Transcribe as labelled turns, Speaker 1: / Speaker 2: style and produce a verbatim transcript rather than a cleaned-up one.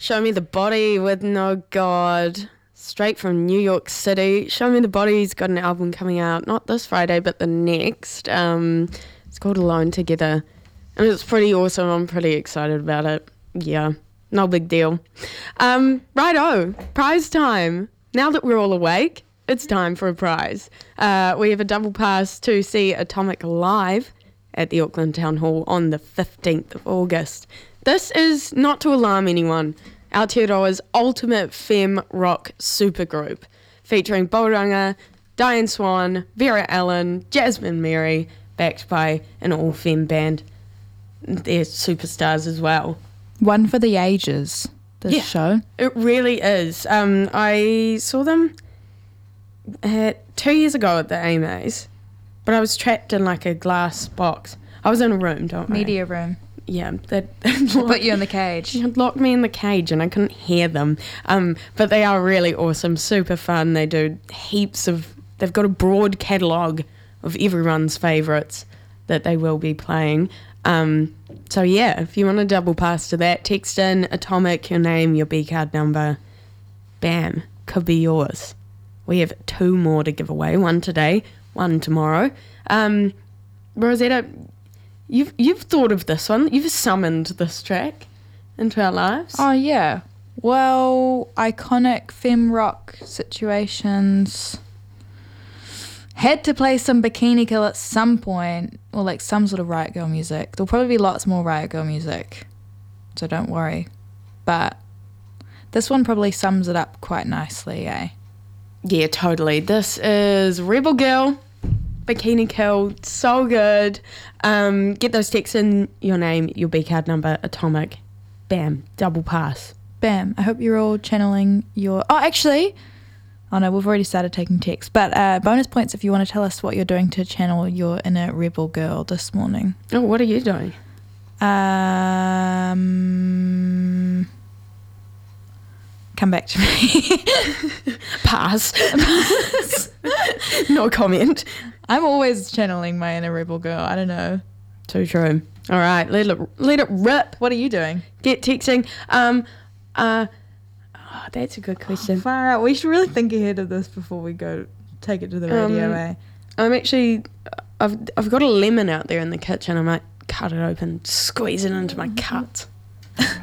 Speaker 1: Show Me the Body with No God, straight from New York City. Show Me the Body's got an album coming out, not this Friday, but the next. Um, it's called Alone Together, and it's pretty awesome. I'm pretty excited about it. Yeah, no big deal. Um, righto, prize time. Now that we're all awake, it's time for a prize. Uh, we have a double pass to see Atomic live at the Auckland Town Hall on the fifteenth of August. This is not to alarm anyone. Aotearoa's ultimate femme rock supergroup, featuring Boranga, Diane Swan, Vera Ellen, Jasmine Mary, backed by an all-femme band. They're superstars as well.
Speaker 2: One for the ages, this
Speaker 1: yeah,
Speaker 2: show.
Speaker 1: It really is. Um, I saw them at, two years ago at the A M As, but I was trapped in like a glass box. I was in a room, don't worry.
Speaker 2: Media room.
Speaker 1: Yeah, that
Speaker 2: put you in the cage.
Speaker 1: It locked me in the cage and I couldn't hear them. Um, but they are really awesome, super fun. They do heaps of. They've got a broad catalogue of everyone's favourites that they will be playing. Um, so yeah, if you want to double pass to that, text in Atomic, your name, your B card number. Bam, could be yours. We have two more to give away. One today, one tomorrow. Um, Rosetta. You've you've thought of this one. You've summoned this track into our lives.
Speaker 2: Oh, yeah. Well, iconic femme rock situations. Had to play some Bikini Kill at some point, or like some sort of Riot Girl music. There'll probably be lots more Riot Girl music, so don't worry. But this one probably sums it up quite nicely, eh?
Speaker 1: Yeah, totally. This is Rebel Girl. Bikini Kill, so good. Um, get those texts in, your name, your B card number, Atomic. Bam, double pass.
Speaker 2: Bam. I hope you're all channeling your... Oh, actually... Oh, no, we've already started taking texts. But uh, bonus points if you want to tell us what you're doing to channel your inner rebel girl this morning.
Speaker 1: Oh, what are you doing?
Speaker 2: Um... Come back to me.
Speaker 1: Pass. Pass. No comment.
Speaker 2: I'm always channeling my inner rebel girl. I don't know.
Speaker 1: Too true. All right, let it let it rip.
Speaker 2: What are you doing?
Speaker 1: Get texting. Um, uh, oh, that's a good question.
Speaker 2: Oh, far out. We should really think ahead of this before we go take it to the radio. Um, eh?
Speaker 1: I'm actually, I've I've got a lemon out there in the kitchen. I might cut it open, squeeze it into my cut.